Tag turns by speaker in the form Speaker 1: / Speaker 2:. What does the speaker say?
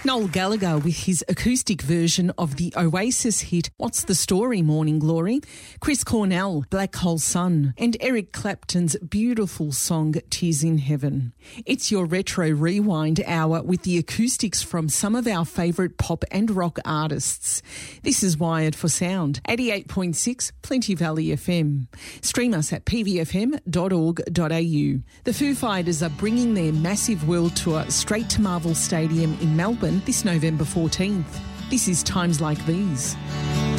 Speaker 1: Noel Gallagher with his acoustic version of the Oasis hit What's the Story, Morning Glory, Chris Cornell, Black Hole Sun, and Eric Clapton's beautiful song Tears in Heaven. It's your Retro Rewind hour with the acoustics from some of our favourite pop and rock artists. This is Wired for Sound, 88.6 Plenty Valley FM. Stream us at pvfm.org.au. The Foo Fighters are bringing their massive world tour straight to Marvel Stadium in Melbourne this November 14th. This is Times Like These.